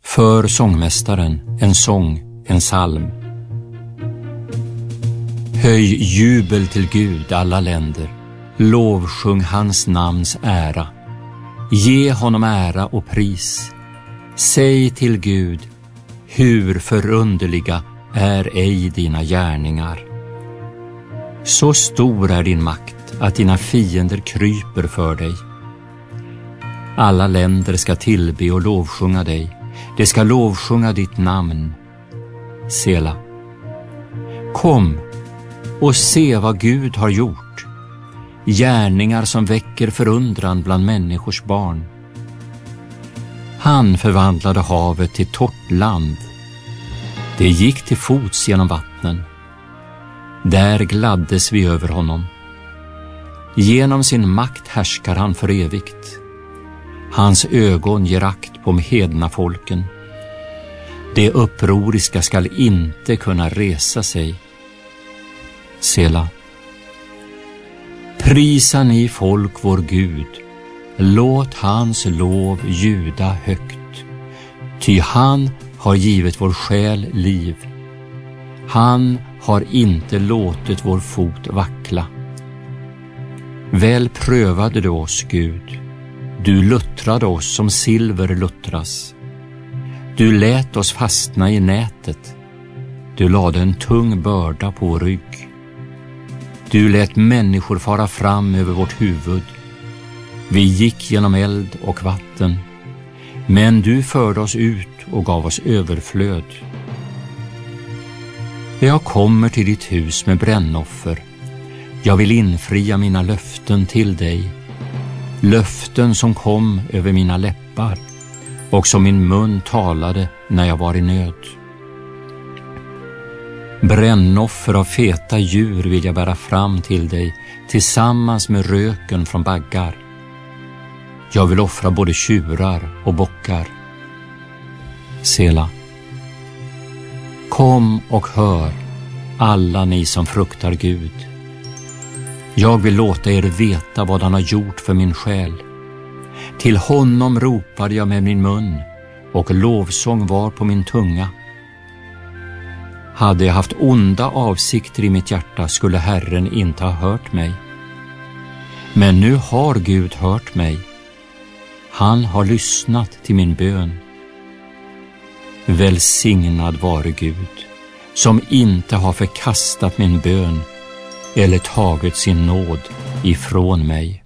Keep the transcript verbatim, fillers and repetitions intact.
För sångmästaren en sång, en psalm. Höj jubel till Gud alla länder, lovsjung hans namns ära. Ge honom ära och pris. Säg till Gud, hur förunderliga är ej dina gärningar. Så stor är din makt att dina fiender kryper för dig. Alla länder ska tillbe och lovsjunga dig. De ska lovsjunga ditt namn. Sela. Kom och se vad Gud har gjort. Gärningar som väcker förundran bland människors barn. Han förvandlade havet till torrt land. Det gick till fots genom vattnen. Där gladdes vi över honom. Genom sin makt härskar han för evigt. Hans ögon ger akt på hedna folken. Det upproriska skall inte kunna resa sig. Sela. Prisa ni folk vår Gud. Låt hans lov ljuda högt. Ty han har givit vår själ liv. Han har inte låtit vår fot vackla. Väl prövade du oss, Gud. Du luttrade oss som silver luttras. Du lät oss fastna i nätet. Du lade en tung börda på vår rygg. Du lät människor fara fram över vårt huvud. Vi gick genom eld och vatten. Men du förde oss ut och gav oss överflöd. Jag kommer till ditt hus med brännoffer. Jag vill infria mina löften till dig. Löften som kom över mina läppar och som min mun talade när jag var i nöd. Brännoffer av feta djur vill jag bära fram till dig tillsammans med röken från baggar. Jag vill offra både tjurar och bockar. Sela. Kom och hör, alla ni som fruktar Gud. Jag vill låta er veta vad han har gjort för min själ. Till honom ropade jag med min mun, och lovsång var på min tunga. Hade jag haft onda avsikter i mitt hjärta skulle Herren inte ha hört mig. Men nu har Gud hört mig. Han har lyssnat till min bön. Välsignad vare Gud, som inte har förkastat min bön eller tagit sin nåd ifrån mig.